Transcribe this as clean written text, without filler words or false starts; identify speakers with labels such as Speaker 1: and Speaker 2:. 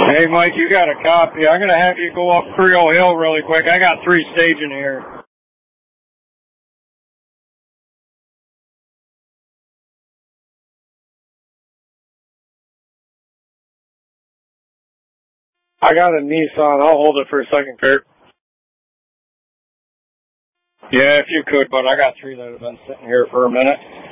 Speaker 1: Hey, Mike, you got a copy. I'm going to have you go up Creole Hill really quick. I got 3 staging here. I got a Nissan. I'll hold it for a second, Kurt. Yeah, if you could, but I got 3 that have been sitting here for a minute.